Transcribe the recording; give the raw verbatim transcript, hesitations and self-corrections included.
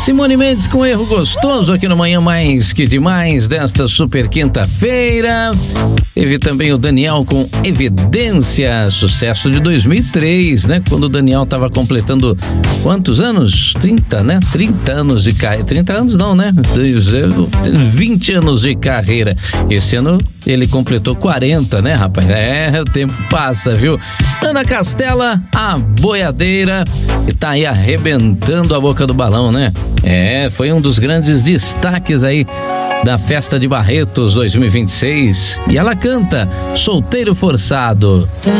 Simone Mendes com Erro Gostoso aqui no Manhã Mais Que Demais desta super quinta-feira. Teve também o Daniel com Evidência, sucesso de dois mil e três, né? Quando o Daniel tava completando quantos anos? trinta, né? trinta anos de carreira. trinta anos não, né? vinte anos de carreira. Esse ano ele completou quarenta, né, rapaz? É, o tempo passa, viu? Ana Castela, a boiadeira, que tá aí arrebentando a boca do balão, né? É, foi um dos grandes destaques aí da Festa de Barretos dois mil e vinte e seis. E ela canta Solteiro Forçado. Tá